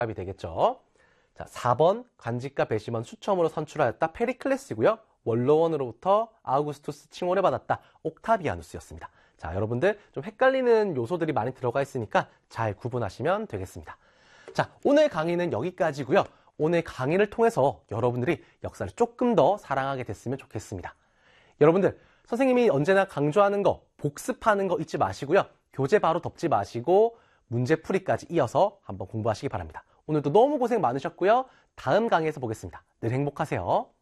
답이 되겠죠. 자, 4번 관직과 배심원 수첨으로 선출하였다. 페리클레스고요. 원로원으로부터 아우구스투스 칭호를 받았다. 옥타비아누스였습니다. 자, 여러분들 좀 헷갈리는 요소들이 많이 들어가 있으니까 잘 구분하시면 되겠습니다. 자, 오늘 강의는 여기까지고요. 오늘 강의를 통해서 여러분들이 역사를 조금 더 사랑하게 됐으면 좋겠습니다. 여러분들, 선생님이 언제나 강조하는 거, 복습하는 거 잊지 마시고요. 교재 바로 덮지 마시고 문제풀이까지 이어서 한번 공부하시기 바랍니다. 오늘도 너무 고생 많으셨고요. 다음 강의에서 보겠습니다. 늘 행복하세요.